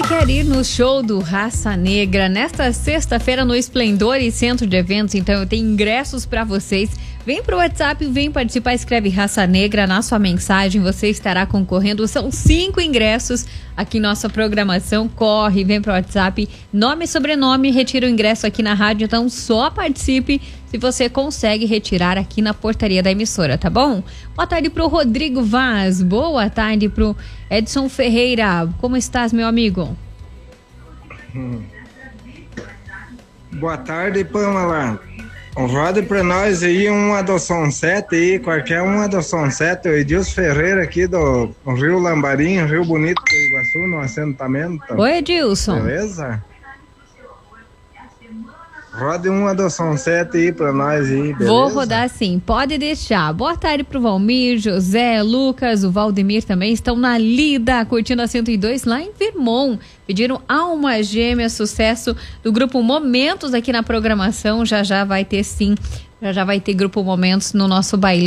quer ir no show do Raça Negra nesta sexta-feira no Esplendor e Centro de Eventos? Então eu tenho ingressos para vocês. Vem pro WhatsApp, vem participar, escreve Raça Negra na sua mensagem, você estará concorrendo. São 5 ingressos aqui em nossa programação. Corre, vem pro WhatsApp, nome e sobrenome, retira o ingresso aqui na rádio. Então só participe se você consegue retirar aqui na portaria da emissora, tá bom? Boa tarde pro Rodrigo Vaz, boa tarde pro Edson Ferreira. Como estás, meu amigo? Boa tarde, Pamela. Roda pra nós aí um adoção 7 aí, qualquer um adoção 7. O Edilson Ferreira aqui do Rio Lambarim, Rio Bonito do Iguaçu, no assentamento. Oi, Edilson. Beleza? Roda um adoção 7 aí pra nós aí, beleza? Vou rodar sim, pode deixar. Boa tarde pro Valmir, José, Lucas, o Valdemir também estão na lida, curtindo a 102 lá em Vermont. Pediram Alma Gêmea, sucesso do Grupo Momentos aqui na programação. Já vai ter sim, já vai ter Grupo Momentos no nosso bailão.